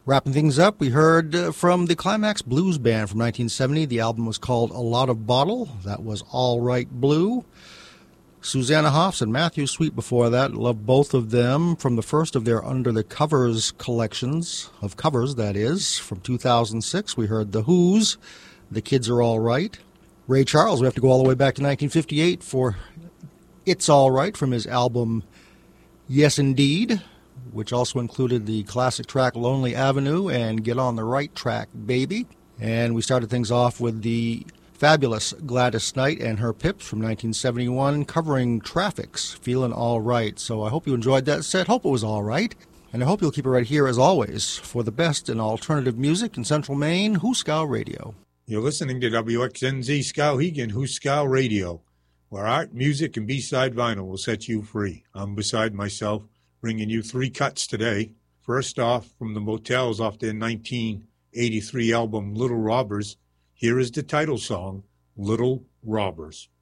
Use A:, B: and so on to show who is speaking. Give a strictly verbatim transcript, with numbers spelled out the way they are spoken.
A: Wrapping things up, we heard uh, from the Climax Blues Band from nineteen seventy. The album was called A Lot of Bottle. That was All Right Blue. Susanna Hoffs and Matthew Sweet before that. Love both of them from the first of their Under the Covers collections, of covers, that is. From two thousand six, we heard The Who's, The Kids Are All Right. Ray Charles, we have to go all the way back to nineteen fifty-eight for It's All Right from his album Yes Indeed, which also included the classic track Lonely Avenue and Get on the Right Track, Baby. And we started things off with the fabulous Gladys Knight and her Pips from nineteen seventy-one, covering Traffic's Feelin' All Right. So I hope you enjoyed that set. Hope it was all right. And I hope you'll keep it right here, as always, for the best in alternative music in Central Maine, Hooskow Radio.
B: You're listening to W X N Z Skowhegan, Hooskow Radio, where art, music, and B-side vinyl will set you free. I'm beside myself, bringing you three cuts today. First off, from the Motels off their nineteen eighty-three album Little Robbers, here is the title song, Little Robbers.